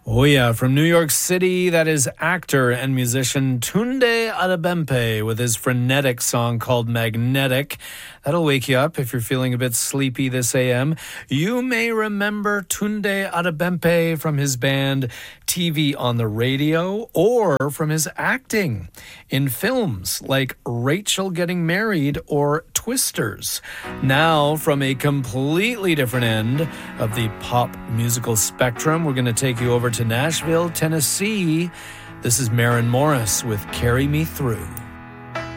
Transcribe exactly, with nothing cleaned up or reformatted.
Oh yeah, from New York City, that is actor and musician Tunde Adebimpe with his frenetic song called Magnetic. That'll wake you up if you're feeling a bit sleepy this A M. You may remember Tunde Adebimpe from his band T V on the Radio or from his acting in films like Rachel Getting Married or Twisters. Now, from a completely different end of the pop musical spectrum, we're going to take you over to Nashville, Tennessee. This is Maren Morris with Carry Me Through.